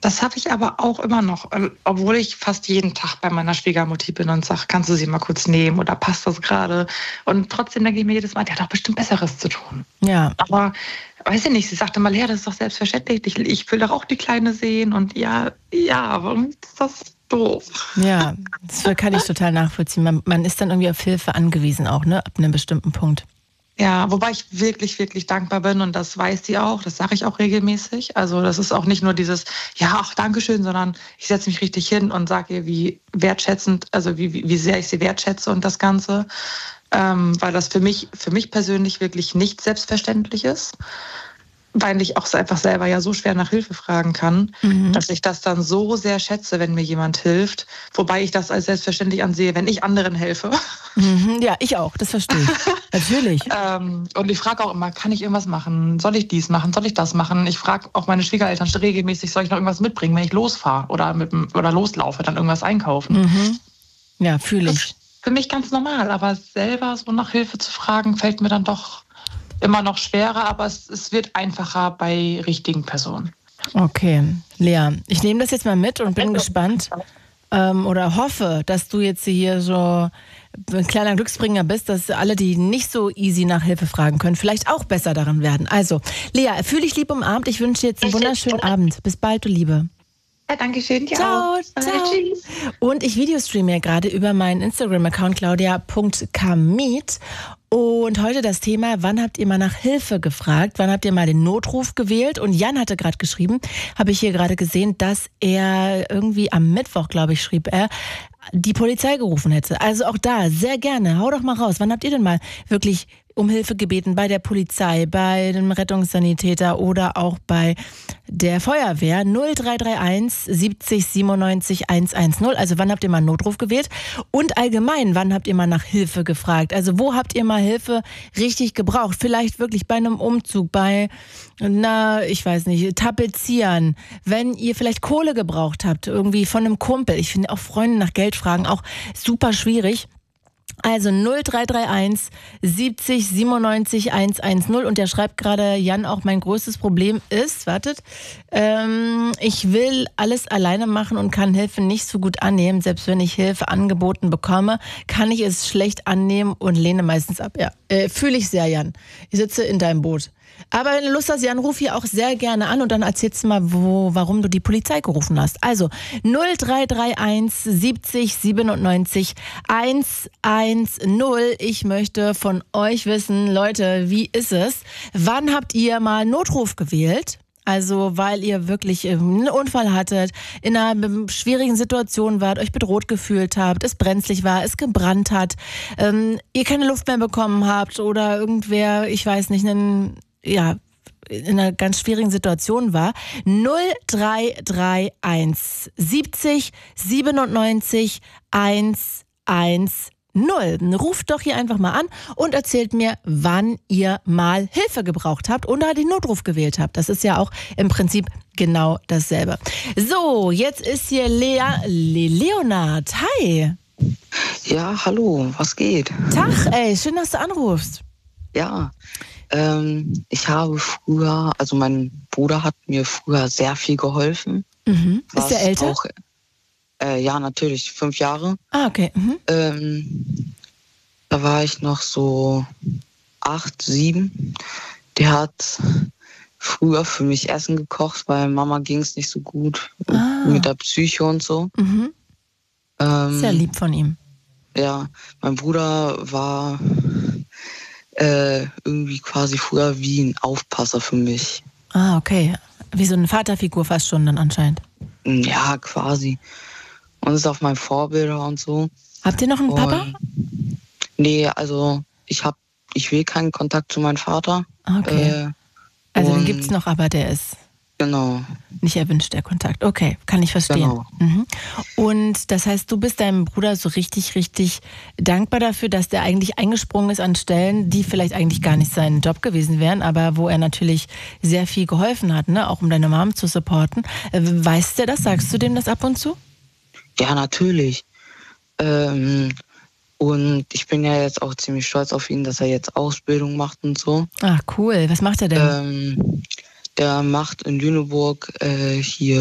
Das habe ich aber auch immer noch, obwohl ich fast jeden Tag bei meiner Schwiegermutti bin und sage, kannst du sie mal kurz nehmen oder passt das gerade? Und trotzdem denke ich mir jedes Mal, der hat doch bestimmt Besseres zu tun. Ja. Aber weiß ich nicht, sie sagte mal, ja, das ist doch selbstverständlich. Ich will doch auch die Kleine sehen und ja, warum ist das doof? Ja, das kann ich total nachvollziehen. Man ist dann irgendwie auf Hilfe angewiesen auch, ne? Ab einem bestimmten Punkt. Ja, wobei ich wirklich, wirklich dankbar bin und das weiß sie auch, das sage ich auch regelmäßig. Also das ist auch nicht nur dieses, ja, ach, Dankeschön, sondern ich setze mich richtig hin und sage ihr, wie wertschätzend, also wie sehr ich sie wertschätze und das Ganze, weil das für mich persönlich wirklich nicht selbstverständlich ist, weil ich auch einfach selber ja so schwer nach Hilfe fragen kann, dass ich das dann so sehr schätze, wenn mir jemand hilft, wobei ich das als selbstverständlich ansehe, wenn ich anderen helfe. Ja, ich auch, das verstehe ich. Natürlich. Und ich frage auch immer, kann ich irgendwas machen? Soll ich dies machen? Soll ich das machen? Ich frage auch meine Schwiegereltern regelmäßig, soll ich noch irgendwas mitbringen, wenn ich losfahre oder loslaufe, dann irgendwas einkaufen? Ja, fühle ich. Für mich ganz normal, aber selber so nach Hilfe zu fragen, fällt mir dann doch immer noch schwerer, aber es wird einfacher bei richtigen Personen. Okay, Lea, ich nehme das jetzt mal mit und bin gespannt oder hoffe, dass du jetzt hier so ein kleiner Glücksbringer bist, dass alle, die nicht so easy nach Hilfe fragen können, vielleicht auch besser darin werden. Also, Lea, fühl dich lieb umarmt. Ich wünsche dir jetzt einen wunderschönen Abend. Bis bald, du Liebe. Ja, danke schön. Ciao, ciao. Tschüss. Und ich videostreame ja gerade über meinen Instagram-Account claudia.kamit. Und heute das Thema, wann habt ihr mal nach Hilfe gefragt? Wann habt ihr mal den Notruf gewählt? Und Jan hatte gerade geschrieben, habe ich hier gerade gesehen, dass er irgendwie am Mittwoch, glaube ich, schrieb er, die Polizei gerufen hätte. Also auch da, sehr gerne, hau doch mal raus. Wann habt ihr denn mal wirklich um Hilfe gebeten bei der Polizei, bei dem Rettungssanitäter oder auch bei der Feuerwehr? 0331 70 97 110. Also wann habt ihr mal einen Notruf gewählt? Und allgemein, wann habt ihr mal nach Hilfe gefragt? Also wo habt ihr mal Hilfe richtig gebraucht? Vielleicht wirklich bei einem Umzug, bei, ich weiß nicht, Tapezieren. Wenn ihr vielleicht Kohle gebraucht habt, irgendwie von einem Kumpel. Ich finde auch Freunde nach Geld fragen auch super schwierig. Also 0331 70 97 110 und der schreibt gerade, Jan, auch mein größtes Problem ist, ich will alles alleine machen und kann Hilfe nicht so gut annehmen. Selbst wenn ich Hilfe angeboten bekomme, kann ich es schlecht annehmen und lehne meistens ab. Ja, fühle ich sehr, Jan. Ich sitze in deinem Boot. Aber wenn du Lust hast, Jan, ruf hier auch sehr gerne an und dann erzählst du mal, warum du die Polizei gerufen hast. Also 0331 70 97 110. Ich möchte von euch wissen, Leute, wie ist es? Wann habt ihr mal Notruf gewählt? Also weil ihr wirklich einen Unfall hattet, in einer schwierigen Situation wart, euch bedroht gefühlt habt, es brenzlig war, es gebrannt hat, ihr keine Luft mehr bekommen habt oder irgendwer, ich weiß nicht, in einer ganz schwierigen Situation war. 0331 70 97 110. Ruft doch hier einfach mal an und erzählt mir, wann ihr mal Hilfe gebraucht habt oder den Notruf gewählt habt. Das ist ja auch im Prinzip genau dasselbe. So, jetzt ist hier Leonard. Hi. Ja, hallo, was geht? Tag, schön, dass du anrufst. Ja, ich habe früher, also mein Bruder hat mir früher sehr viel geholfen. Ist der älter? Auch, ja, natürlich, 5 Jahre. Ah, okay. Da war ich noch so 8, 7. Der hat früher für mich Essen gekocht, weil Mama ging es nicht so gut mit der Psyche und so. Sehr lieb von ihm. Ja, mein Bruder war irgendwie quasi früher wie ein Aufpasser für mich. Ah, okay. Wie so eine Vaterfigur fast schon dann anscheinend. Ja, quasi. Und ist auf meinen Vorbilder und so. Habt ihr noch einen Papa? Nee, also ich will keinen Kontakt zu meinem Vater. Okay. Also den gibt's noch, aber der ist genau nicht erwünscht, der Kontakt. Okay, kann ich verstehen. Genau. Und das heißt, du bist deinem Bruder so richtig, richtig dankbar dafür, dass der eigentlich eingesprungen ist an Stellen, die vielleicht eigentlich gar nicht sein Job gewesen wären, aber wo er natürlich sehr viel geholfen hat, ne? Auch um deine Mom zu supporten. Weißt du das? Sagst du dem das ab und zu? Ja, natürlich. Und ich bin ja jetzt auch ziemlich stolz auf ihn, dass er jetzt Ausbildung macht und so. Ach, cool. Was macht er denn? Der macht in Lüneburg hier